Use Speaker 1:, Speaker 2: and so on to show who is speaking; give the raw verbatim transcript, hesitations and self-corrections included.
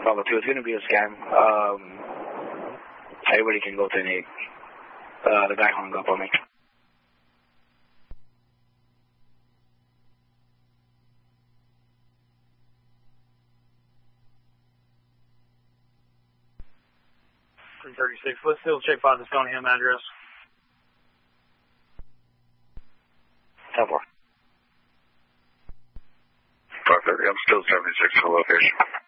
Speaker 1: Bravo two, it's going to be a scam. Um, everybody can go to an eight. Uh, the guy hung up on me.
Speaker 2: three thirty-six, let's still check by the Stoneham address.
Speaker 1: ten four.
Speaker 3: five thirty, I'm still seventy-six for location.